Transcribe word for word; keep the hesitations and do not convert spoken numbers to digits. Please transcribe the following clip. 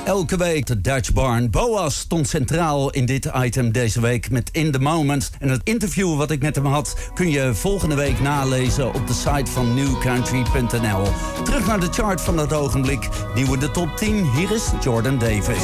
Elke week de Dutch Barn. Boas stond centraal in dit item deze week met In The Moment. En het interview wat ik met hem had kun je volgende week nalezen op de site van new country punt n l. Terug naar de chart van dat ogenblik. Nieuwe de top tien. Hier is Jordan Davis.